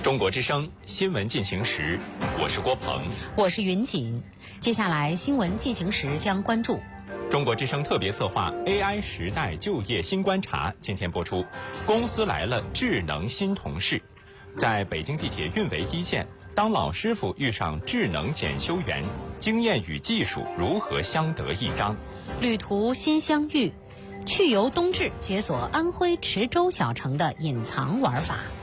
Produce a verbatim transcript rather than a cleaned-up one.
中国之声新闻进行时，我是郭鹏， 我是云锦。接下来新闻进行时将关注中国之声特别策划 A I 时代就业新观察，今天播出。公司来了，智能新同事。在北京地铁运维一线，当老师傅遇上智能检修员，经验与技术如何相得益彰？ 旅途新相遇，去游冬至解锁安徽池州小城的隐藏玩法。